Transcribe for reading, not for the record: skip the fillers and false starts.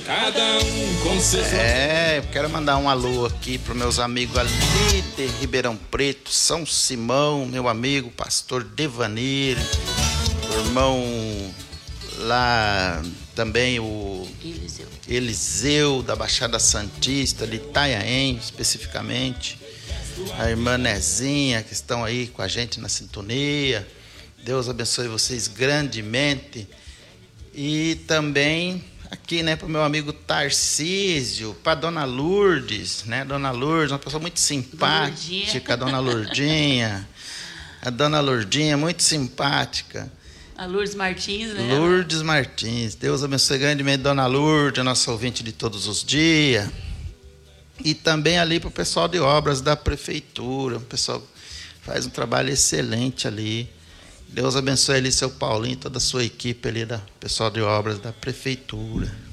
Cada um com seus... Eu quero mandar um alô aqui para meus amigos ali de Ribeirão Preto, São Simão, meu amigo pastor Devanir, o irmão lá também o Eliseu da Baixada Santista, de Itanhaém especificamente, a irmã Nezinha, que estão aí com a gente na sintonia. Deus abençoe vocês grandemente. E também aqui, né, para o meu amigo Tarcísio, para Dona Lourdes, né? Dona Lourdes, uma pessoa muito simpática, a Dona Lourdinha. A Dona Lourdinha, muito simpática. A Lourdes Martins, né? Lourdes Martins. Deus abençoe grandemente Dona Lourdes, a nossa ouvinte de todos os dias. E também ali para o pessoal de obras da prefeitura. O pessoal faz um trabalho excelente ali. Deus abençoe ali seu Paulinho, toda a sua equipe ali, da pessoal de obras da prefeitura.